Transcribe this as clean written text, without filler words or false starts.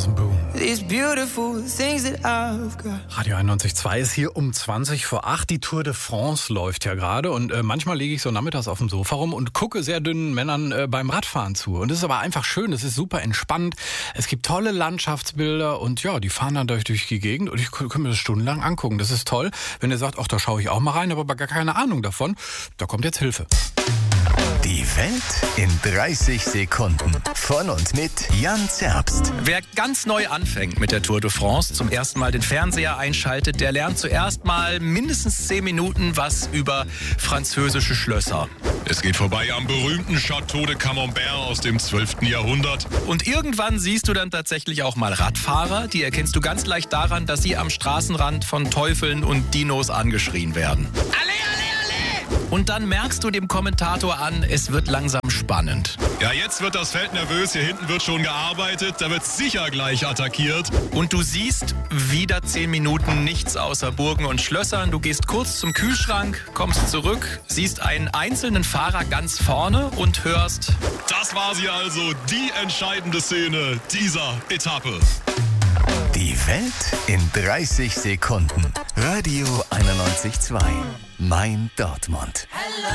Jason Boone. These beautiful things that I've got. Radio 91.2 ist hier um 20 vor 8. Die Tour de France läuft ja gerade und manchmal liege ich so nachmittags auf dem Sofa rum und gucke sehr dünnen Männern beim Radfahren zu. Und es ist aber einfach schön, es ist super entspannt. Es gibt tolle Landschaftsbilder und ja, die fahren dann durch die Gegend und ich kann mir das stundenlang angucken. Das ist toll. Wenn ihr sagt, ach, da schaue ich auch mal rein, aber gar keine Ahnung davon, da kommt jetzt Hilfe. Die Welt in 30 Sekunden. Von und mit Jan Zerbst. Wer ganz neu anfängt mit der Tour de France, zum ersten Mal den Fernseher einschaltet, der lernt zuerst mal mindestens 10 Minuten was über französische Schlösser. Es geht vorbei am berühmten Château de Camembert aus dem 12. Jahrhundert. Und irgendwann siehst du dann tatsächlich auch mal Radfahrer. Die erkennst du ganz leicht daran, dass sie am Straßenrand von Teufeln und Dinos angeschrien werden. Und dann merkst du dem Kommentator an, es wird langsam spannend. Ja, jetzt wird das Feld nervös, hier hinten wird schon gearbeitet, da wird sicher gleich attackiert. Und du siehst wieder 10 Minuten nichts außer Burgen und Schlössern. Du gehst kurz zum Kühlschrank, kommst zurück, siehst einen einzelnen Fahrer ganz vorne und hörst: Das war sie also, die entscheidende Szene dieser Etappe. Die Welt in 30 Sekunden. Radio 91.2. Mein Dortmund.